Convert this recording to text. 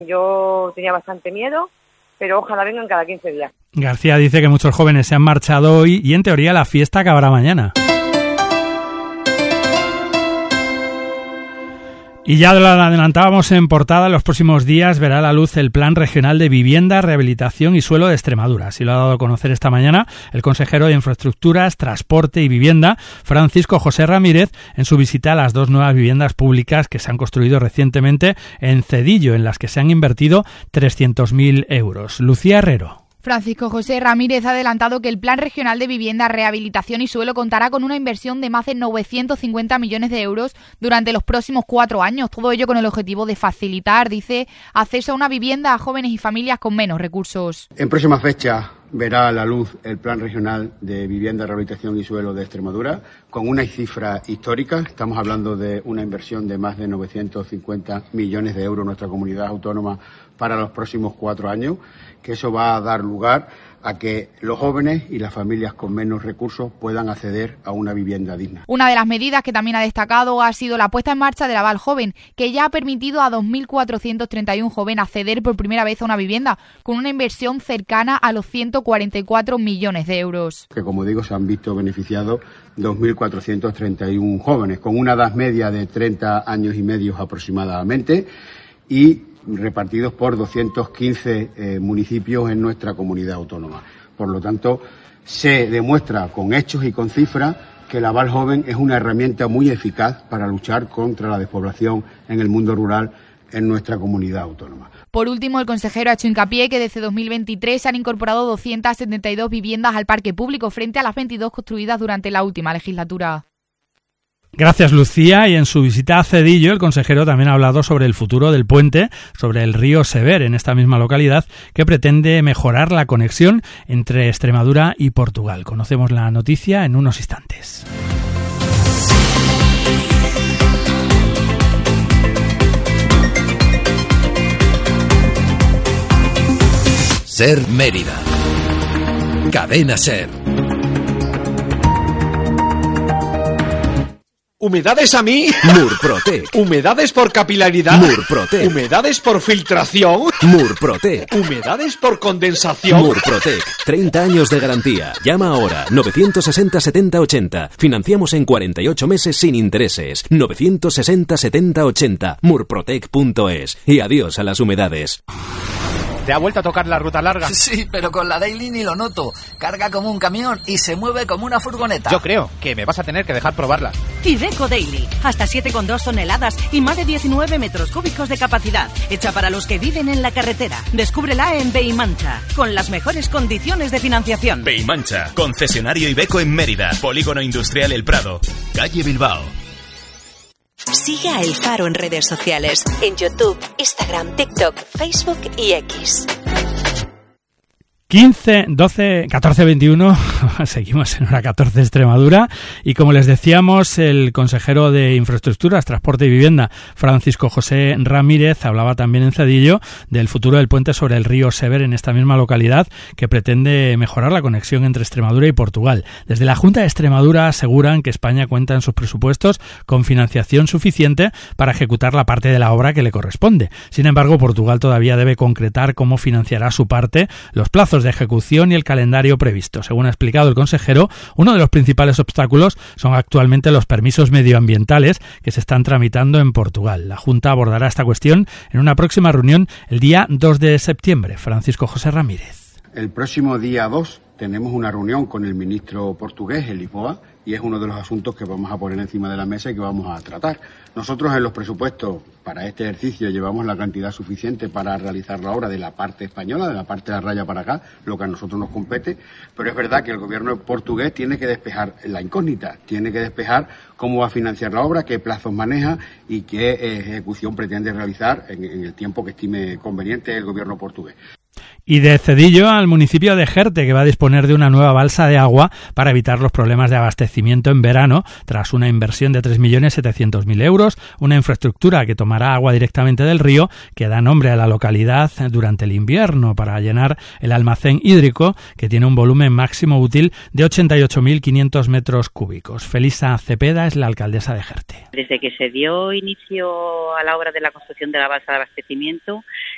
Yo tenía bastante miedo, pero ojalá vengan cada 15 días. García dice que muchos jóvenes se han marchado hoy y en teoría la fiesta acabará mañana. Y ya lo adelantábamos en portada, en los próximos días verá a la luz el Plan Regional de Vivienda, Rehabilitación y Suelo de Extremadura. Así lo ha dado a conocer esta mañana el consejero de Infraestructuras, Transporte y Vivienda, Francisco José Ramírez, en su visita a las 2 nuevas viviendas públicas que se han construido recientemente en Cedillo, en las que se han invertido 300.000 euros. Lucía Herrero. Francisco José Ramírez ha adelantado que el Plan Regional de Vivienda, Rehabilitación y Suelo contará con una inversión de más de 950 millones de euros durante los próximos 4 años. Todo ello con el objetivo de facilitar, dice, acceso a una vivienda a jóvenes y familias con menos recursos. En próxima fecha verá a la luz el Plan Regional de Vivienda, Rehabilitación y Suelo de Extremadura con una cifra histórica. Estamos hablando de una inversión de más de 950 millones de euros en nuestra comunidad autónoma para los próximos 4 años, que eso va a dar lugar a que los jóvenes y las familias con menos recursos puedan acceder a una vivienda digna. Una de las medidas que también ha destacado ha sido la puesta en marcha del Aval Joven, que ya ha permitido a 2.431 jóvenes acceder por primera vez a una vivienda, con una inversión cercana a los 144 millones de euros. Que, como digo, se han visto beneficiados 2.431 jóvenes, con una edad media de 30 años y medio aproximadamente, y repartidos por 215 municipios en nuestra comunidad autónoma. Por lo tanto, se demuestra con hechos y con cifras que el Aval Joven es una herramienta muy eficaz para luchar contra la despoblación en el mundo rural en nuestra comunidad autónoma. Por último, el consejero ha hecho hincapié que desde 2023 se han incorporado 272 viviendas al parque público frente a las 22 construidas durante la última legislatura. Gracias, Lucía. Y en su visita a Cedillo, el consejero también ha hablado sobre el futuro del puente sobre el río Sever en esta misma localidad, que pretende mejorar la conexión entre Extremadura y Portugal. Conocemos la noticia en unos instantes. Ser Mérida. Cadena Ser. ¿Humedades a mí? Murprotec. ¿Humedades por capilaridad? Murprotec. ¿Humedades por filtración? Murprotec. ¿Humedades por condensación? Murprotec. 30 años de garantía. Llama ahora. 960 70 80. Financiamos en 48 meses sin intereses. 960 70 80. Murprotec.es. Y adiós a las humedades. ¿Te ha vuelto a tocar la ruta larga? Sí, pero con la Daily ni lo noto. Carga como un camión y se mueve como una furgoneta. Yo creo que me vas a tener que dejar probarla. Iveco Daily. Hasta 7,2 toneladas y más de 19 metros cúbicos de capacidad. Hecha para los que viven en la carretera. Descúbrela en Beimancha, con las mejores condiciones de financiación. Beimancha, concesionario Iveco en Mérida. Polígono Industrial El Prado. Calle Bilbao. Sigue a El Faro en redes sociales, en YouTube, Instagram, TikTok, Facebook y X. 15, 12, 14, 21, seguimos en hora 14 Extremadura, y como les decíamos, el consejero de Infraestructuras, Transporte y Vivienda, Francisco José Ramírez, hablaba también en Cedillo del futuro del puente sobre el río Sever en esta misma localidad, que pretende mejorar la conexión entre Extremadura y Portugal. Desde la Junta de Extremadura aseguran que España cuenta en sus presupuestos con financiación suficiente para ejecutar la parte de la obra que le corresponde. Sin embargo, Portugal todavía debe concretar cómo financiará su parte, los plazos de ejecución y el calendario previsto. Según ha explicado el consejero, uno de los principales obstáculos son actualmente los permisos medioambientales que se están tramitando en Portugal. La Junta abordará esta cuestión en una próxima reunión el día 2 de septiembre. Francisco José Ramírez. El próximo día 2 tenemos una reunión con el ministro portugués en Lisboa, y es uno de los asuntos que vamos a poner encima de la mesa y que vamos a tratar. Nosotros en los presupuestos para este ejercicio llevamos la cantidad suficiente para realizar la obra de la parte española, de la parte de la raya para acá, lo que a nosotros nos compete, pero es verdad que el gobierno portugués tiene que despejar la incógnita, tiene que despejar cómo va a financiar la obra, qué plazos maneja y qué ejecución pretende realizar en el tiempo que estime conveniente el gobierno portugués. Y de Cedillo al municipio de Jerte, que va a disponer de una nueva balsa de agua para evitar los problemas de abastecimiento en verano, tras una inversión de 3.700.000 euros, una infraestructura que tomará agua directamente del río, que da nombre a la localidad durante el invierno para llenar el almacén hídrico, que tiene un volumen máximo útil de 88.500 metros cúbicos. Felisa Cepeda es la alcaldesa de Jerte. Desde que se dio inicio a la obra de la construcción de la balsa de abastecimiento,